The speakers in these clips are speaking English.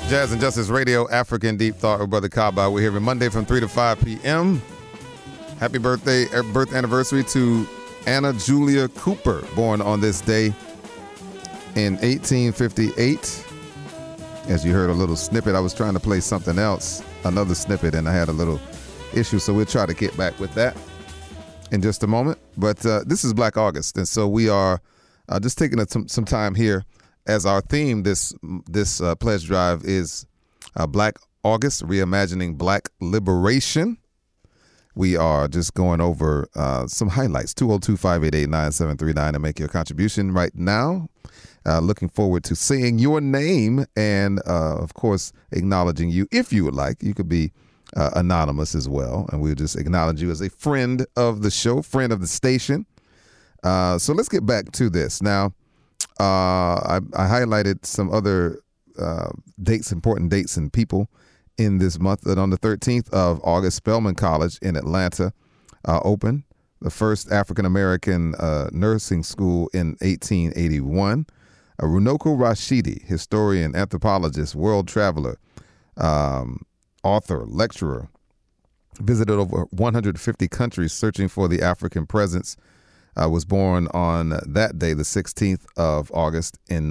Jazz and Justice Radio, African Deep Thought with Brother Kaba. We're here every Monday from 3 to 5 p.m. Happy birth anniversary to Anna Julia Cooper, born on this day in 1858. As you heard a little snippet, I was trying to play something else, another snippet, and I had a little issue, so we'll try to get back with that in just a moment. But this is Black August, and so we are just taking some time here as our theme this pledge drive is Black August, reimagining Black liberation. We are just going over some highlights, 202-588-9739, to make your contribution right now. Looking forward to saying your name and, of course, acknowledging you. If you would like, you could be anonymous as well, and we'll just acknowledge you as a friend of the show, friend of the station. So let's get back to this. Now, I highlighted some other dates, important dates and people in this month. That on the 13th of August, Spelman College in Atlanta opened, the first African-American nursing school in 1881. Runoko Rashidi, historian, anthropologist, world traveler, author, lecturer, visited over 150 countries searching for the African presence, was born on that day, the 16th of August in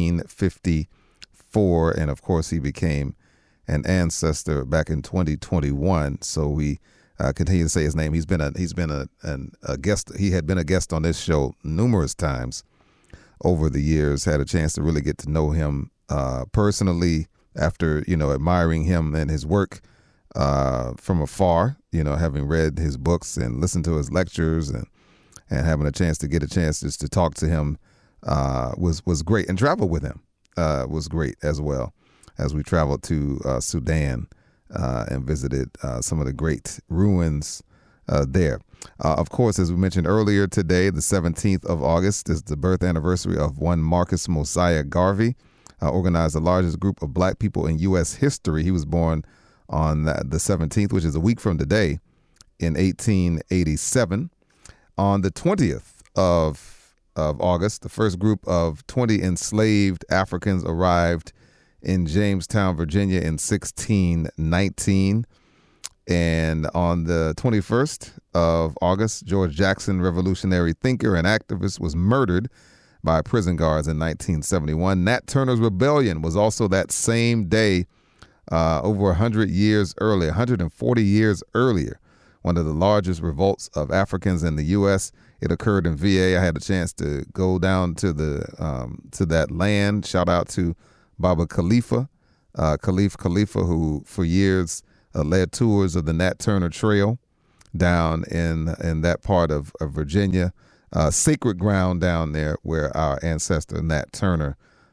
1954. And of course, he became an ancestor back in 2021. So we continue to say his name. He's been a guest. He had been a guest on this show numerous times over the years. Had a chance to really get to know him personally after, admiring him and his work from afar, having read his books and listened to his lectures and having a chance just to talk to him was great. And travel with him was great as well, as we traveled to Sudan and visited some of the great ruins there. Of course, as we mentioned earlier today, the 17th of August is the birth anniversary of one Marcus Mosiah Garvey, organized the largest group of black people in U.S. history. He was born on the 17th, which is a week from today, in 1887. On the 20th of August, the first group of 20 enslaved Africans arrived in Jamestown, Virginia in 1619. And on the 21st of August, George Jackson, revolutionary thinker and activist, was murdered by prison guards in 1971. Nat Turner's rebellion was also that same day, over 140 years earlier. One of the largest revolts of Africans in the U.S. It occurred in VA. I had a chance to go down to that land. Shout out to Baba Khalifa, Khalif Khalifa, who for years led tours of the Nat Turner Trail down in that part of Virginia, sacred ground down there where our ancestor Nat Turner,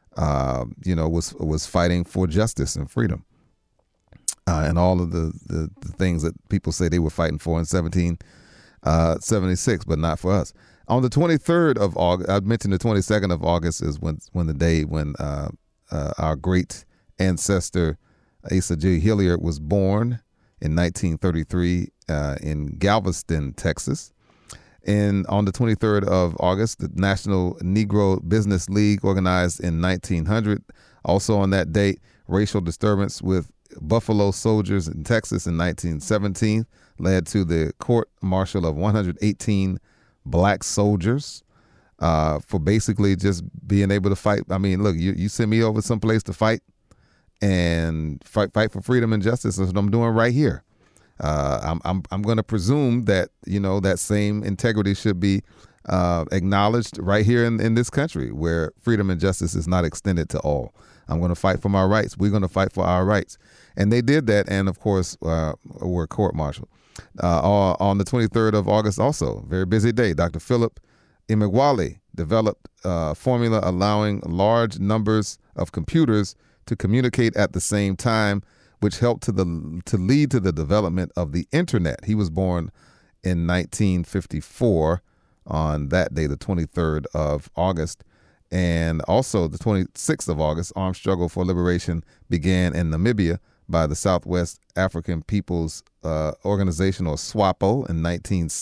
was fighting for justice and freedom. And all of the things that people say they were fighting for in 1776, but not for us. On the 23rd of August, I mentioned the 22nd of August is when the day when our great ancestor Asa J. Hilliard was born in 1933 in Galveston, Texas. And on the 23rd of August, the National Negro Business League, organized in 1900. Also on that date, racial disturbance with Buffalo soldiers in Texas in 1917 led to the court-martial of 118 black soldiers for basically just being able to fight. I mean, look, you send me over someplace to fight and fight for freedom and justice. That's what I'm doing right here. I'm going to presume that that same integrity should be acknowledged right here in this country, where freedom and justice is not extended to all. I'm going to fight for my rights. We're going to fight for our rights. And they did that, and of course, were court-martialed. On the 23rd of August also, very busy day, Dr. Philip Emeagwali developed a formula allowing large numbers of computers to communicate at the same time, which helped to lead to the development of the internet. He was born in 1954 on that day, the 23rd of August. And also the 26th of August, armed struggle for liberation began in Namibia by the Southwest African People's Organization, or SWAPO, in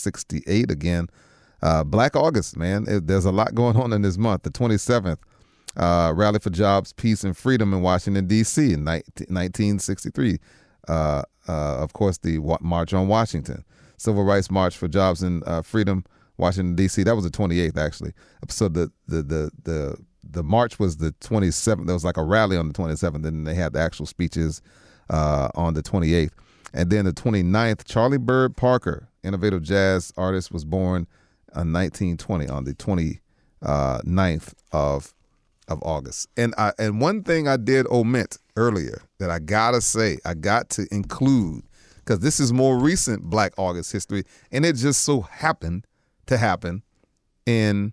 1968. Again, Black August, man. There's a lot going on in this month. The 27th Rally for Jobs, Peace, and Freedom in Washington, D.C. in 1963. Of course, the March on Washington. Civil Rights March for Jobs and Freedom, Washington, D.C. That was the 28th, actually. So the march was the 27th. There was like a rally on the 27th, and then they had the actual speeches on the 28th. And then the 29th, Charlie Bird Parker, innovative jazz artist, was born in 1920 on the 29th of August. And one thing I did omit earlier that I got to include, because this is more recent Black August history, and it just so happened to happen in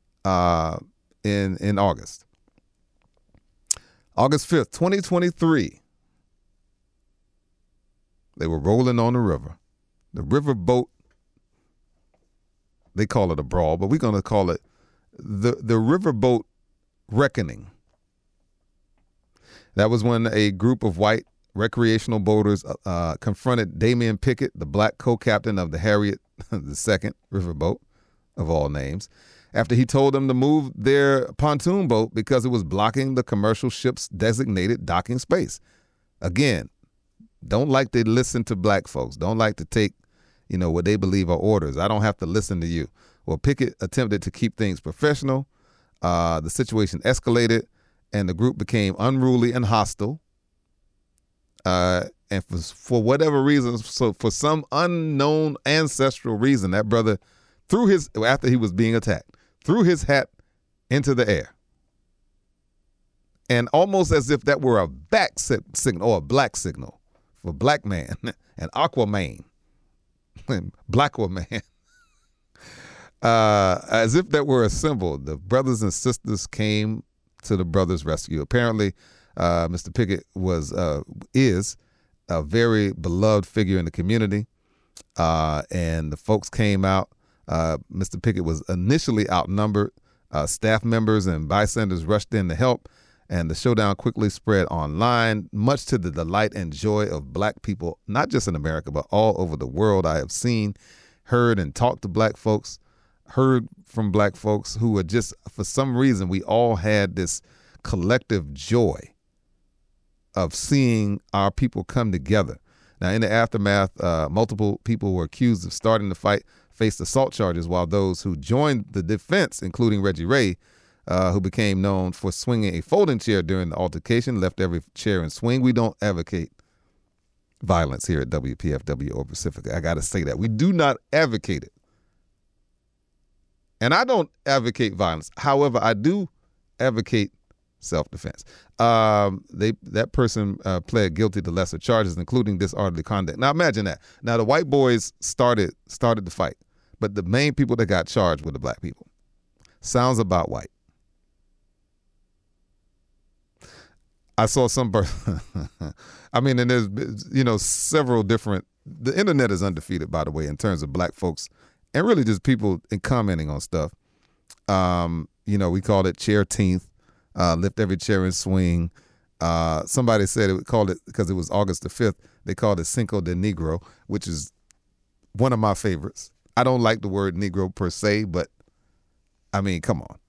August. August 5th, 2023. They were rolling on the river. The river boat, they call it a brawl, but we're going to call it the riverboat reckoning. That was when a group of white recreational boaters confronted Damian Pickett, the black co-captain of the Harriet II riverboat, of all names, after he told them to move their pontoon boat because it was blocking the commercial ship's designated docking space. Again, don't like to listen to black folks. Don't like to take, what they believe are orders. I don't have to listen to you. Well, Pickett attempted to keep things professional. The situation escalated, and the group became unruly and hostile. And for whatever reason, so for some unknown ancestral reason, that brother after he was being attacked, threw his hat into the air. And almost as if that were a back signal or a black signal for black man and Aquaman, Blackwaman. As if that were a symbol, the brothers and sisters came to the brothers' rescue. Apparently, Mr. Pickett is a very beloved figure in the community, and the folks came out. Mr. Pickett was initially outnumbered. Staff members and bystanders rushed in to help, and the showdown quickly spread online, much to the delight and joy of black people, not just in America, but all over the world. I have seen, heard, and talked to black folks, heard from black folks who are just, for some reason, we all had this collective joy of seeing our people come together. Now, in the aftermath, multiple people were accused of starting the fight, faced assault charges, while those who joined the defense, including Reggie Ray, who became known for swinging a folding chair during the altercation, left every chair in swing. We don't advocate violence here at WPFW or Pacifica. I got to say that. We do not advocate it. And I don't advocate violence. However, I do advocate self-defense. That person pled guilty to lesser charges, including disorderly conduct. Now imagine that. Now the white boys started the fight, but the main people that got charged were the black people. Sounds about white. I saw some person. I mean, and there's several different. The internet is undefeated, by the way, in terms of black folks and really just people commenting on stuff. We called it Chairteenth. Lift every chair and swing. Somebody said called it, because it was August the 5th, they called it Cinco de Negro, which is one of my favorites. I don't like the word Negro per se, but I mean, come on.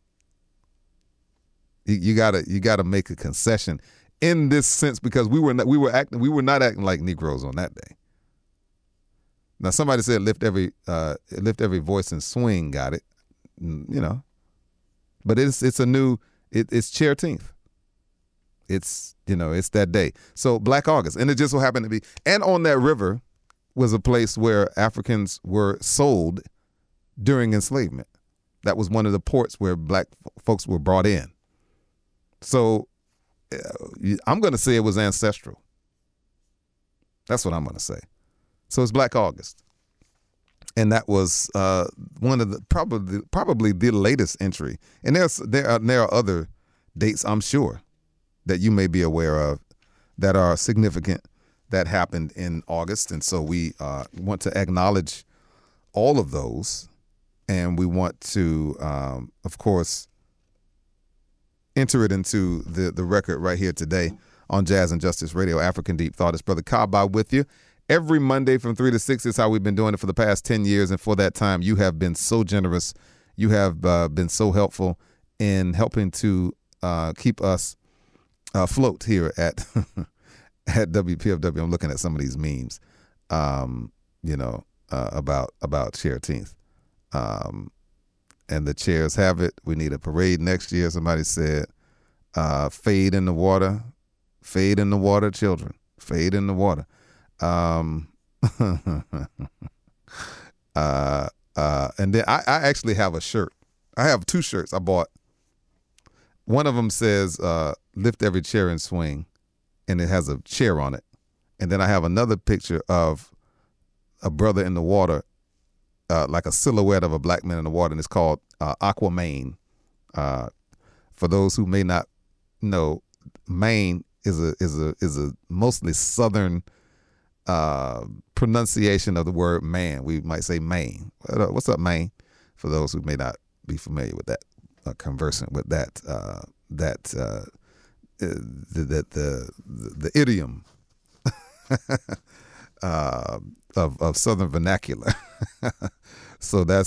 You gotta make a concession in this sense, because we were not acting like Negroes on that day. Now somebody said lift every voice and swing, got it, but it's Chairteenth. It's that day. So Black August, and it just so happened to be, and on that river was a place where Africans were sold during enslavement. That was one of the ports where black folks were brought in. So I'm going to say it was ancestral. That's what I'm going to say. So it's Black August. And that was one of the probably the latest entry. And there are other dates, I'm sure, that you may be aware of that are significant that happened in August. And so we want to acknowledge all of those. And we want to, of course, enter it into the record right here today on Jazz and Justice Radio. African Deep Thought. It's Brother Kaba with you. Every Monday from 3 to 6 is how we've been doing it for the past 10 years. And for that time, you have been so generous. You have been so helpful in helping to keep us afloat here at at WPFW. I'm looking at some of these memes, about Cherteenth. And the chairs have it. We need a parade next year. Somebody said, fade in the water, children, fade in the water. And then I actually have a shirt. I have 2 shirts I bought. One of them says, lift every chair and swing, and it has a chair on it. And then I have another picture of a brother in the water, like a silhouette of a black man in the water, and it's called Aquaman. For those who may not know, Maine is a mostly southern pronunciation of the word man. We might say Maine. What's up, Maine? For those who may not be familiar with that, conversant with that, the idiom of Southern vernacular. So that's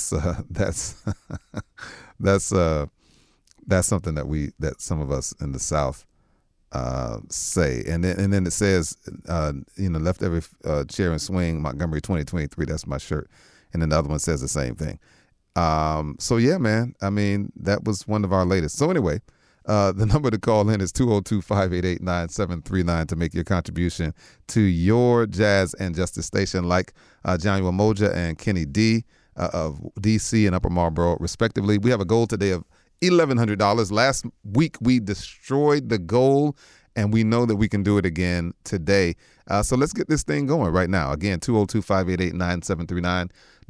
something that some of us in the South say, and then it says, left every chair and swing, Montgomery 2023. That's my shirt, and then the other one says the same thing. So yeah, man. I mean, that was one of our latest. So anyway, the number to call in is 202-588-9739 to make your contribution to your Jazz and Justice station, like Johnny Wamoja and Kenny D of DC and Upper Marlboro, respectively. We have a goal today of $1,100. Last week we destroyed the goal, and we know that we can do it again today. So let's get this thing going right now. Again, 202-588-9739.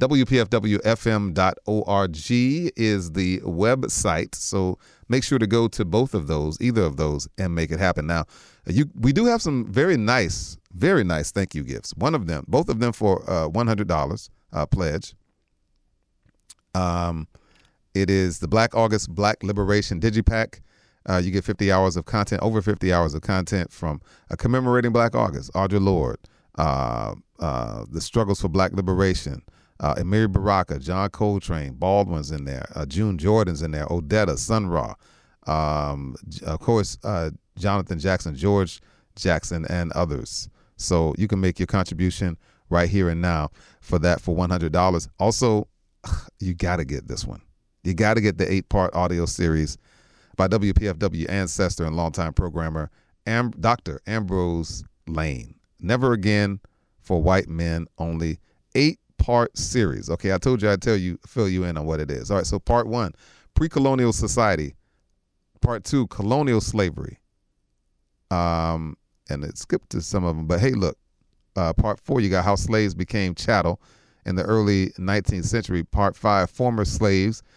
WPFWFM.org is the website. So make sure to go to either of those, and make it happen. Now, we do have some very nice thank you gifts. Both of them for $100 pledge. It is the Black August Black Liberation Digipack. You get 50 hours of content, over 50 hours of content from commemorating Black August, Audre Lorde, the struggles for Black liberation, Amiri Baraka, John Coltrane, Baldwin's in there, June Jordan's in there, Odetta, Sun Ra, of course, Jonathan Jackson, George Jackson, and others. So you can make your contribution right here and now for $100. Also, you got to get this one. You got to get the 8-part audio series by WPFW ancestor and longtime programmer Dr. Ambrose Lane. Never Again for White Men Only. 8-part series. Okay, I told you I'd fill you in on what it is. All right, so part 1, pre-colonial society. Part 2, colonial slavery. And it skipped to some of them, but hey, look. Part 4, you got how slaves became chattel in the early 19th century. Part 5, former slaves